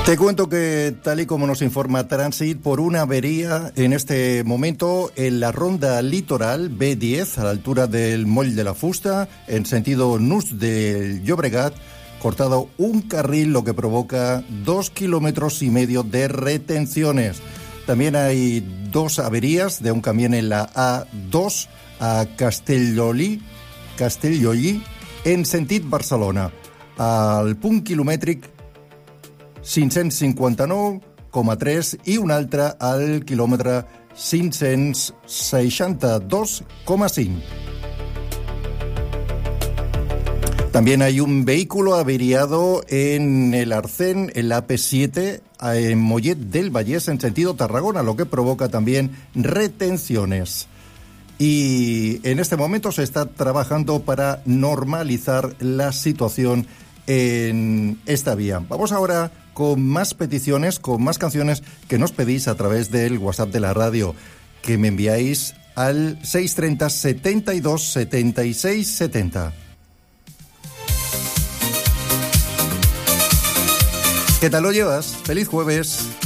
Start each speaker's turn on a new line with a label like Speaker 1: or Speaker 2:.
Speaker 1: Te cuento que, tal y como nos informa Transit, por una avería en este momento en la ronda litoral B10, a la altura del Moll de la Fusta, en sentido Nus del Llobregat, cortado un carril, lo que provoca 2,5 kilómetros de retenciones. También hay dos averías de un camión en la A2 a Castellolí, en sentit Barcelona, al punt quilomètric 559,3 i un altre al quilòmetre 562,5. También hay un vehículo averiado en el Arcén, en la AP7, en Mollet del Vallès, en sentido Tarragona, lo que provoca también retenciones. Y en este momento se está trabajando para normalizar la situación en esta vía. Vamos ahora con más peticiones, con más canciones que nos pedís a través del WhatsApp de la radio, que me enviáis al 630 72 76 70. ¿Qué tal lo llevas? ¡Feliz jueves!